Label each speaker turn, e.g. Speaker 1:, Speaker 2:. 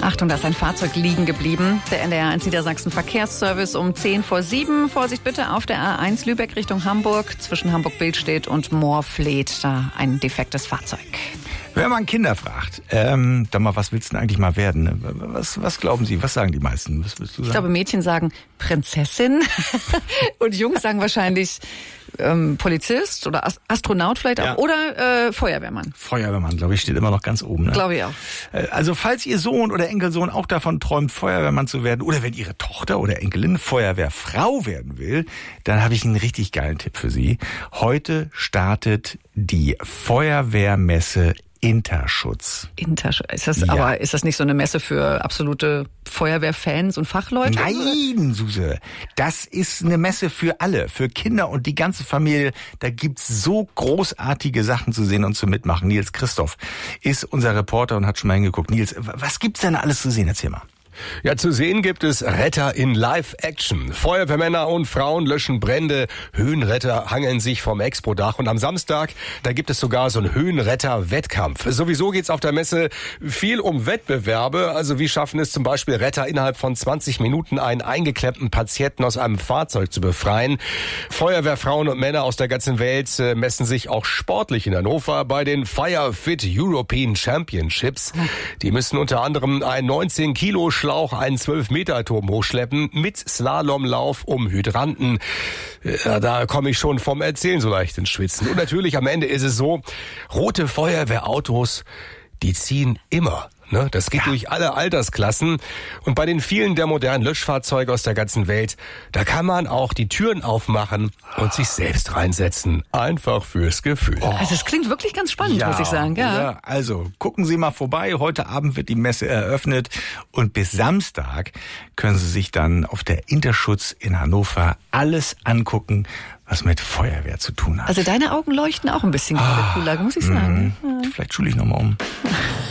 Speaker 1: Achtung, da ist ein Fahrzeug liegen geblieben. Der NDR1 Niedersachsen Verkehrsservice um 6:10. Vorsicht bitte auf der A1 Lübeck Richtung Hamburg. Zwischen Hamburg-Billstedt und Moorfleet. Da ein defektes Fahrzeug.
Speaker 2: Wenn man Kinder fragt, dann mal, was willst du denn eigentlich mal werden? Was glauben Sie? Was sagen die meisten? Was willst du sagen?
Speaker 1: Ich glaube, Mädchen sagen Prinzessin und Jungs sagen wahrscheinlich Polizist oder Astronaut vielleicht auch, ja. Oder Feuerwehrmann.
Speaker 2: Feuerwehrmann, glaube ich, steht immer noch ganz oben. Ne?
Speaker 1: Glaube ich auch.
Speaker 2: Also falls Ihr Sohn oder Enkelsohn auch davon träumt, Feuerwehrmann zu werden, oder wenn Ihre Tochter oder Enkelin Feuerwehrfrau werden will, dann habe ich einen richtig geilen Tipp für Sie. Heute startet die Feuerwehrmesse Interschutz.
Speaker 1: Ist das, ja. Aber ist das nicht so eine Messe für absolute Feuerwehrfans und Fachleute?
Speaker 2: Nein, Suse. Das ist eine Messe für alle, für Kinder und die ganze Familie. Da gibt's so großartige Sachen zu sehen und zu mitmachen. Nils Christoph ist unser Reporter und hat schon mal hingeguckt. Nils, was gibt's denn alles zu sehen? Erzähl mal.
Speaker 3: Ja, zu sehen gibt es Retter in Live-Action. Feuerwehrmänner und Frauen löschen Brände, Höhenretter hangeln sich vom Expo-Dach und am Samstag, da gibt es sogar so einen Höhenretter-Wettkampf. Sowieso geht's auf der Messe viel um Wettbewerbe, also wie schaffen es zum Beispiel Retter innerhalb von 20 Minuten einen eingeklemmten Patienten aus einem Fahrzeug zu befreien. Feuerwehrfrauen und Männer aus der ganzen Welt messen sich auch sportlich in Hannover bei den Firefit European Championships. Die müssen unter anderem ein 19 Kilo Schlauch einen 12-Meter-Turm hochschleppen mit Slalomlauf um Hydranten. Ja, da komme ich schon vom Erzählen so leicht ins Schwitzen. Und natürlich am Ende ist es so, rote Feuerwehrautos, die ziehen immer. Ne? Das geht durch alle Altersklassen. Und bei den vielen der modernen Löschfahrzeuge aus der ganzen Welt, da kann man auch die Türen aufmachen und sich selbst reinsetzen. Einfach fürs Gefühl.
Speaker 1: Also es klingt wirklich ganz spannend, muss ich sagen. Ja.
Speaker 2: Also gucken Sie mal vorbei. Heute Abend wird die Messe eröffnet. Und bis Samstag können Sie sich dann auf der Interschutz in Hannover alles angucken, was mit Feuerwehr zu tun hat.
Speaker 1: Also deine Augen leuchten auch ein bisschen gerade cooler, muss ich sagen.
Speaker 2: Vielleicht schule ich nochmal um.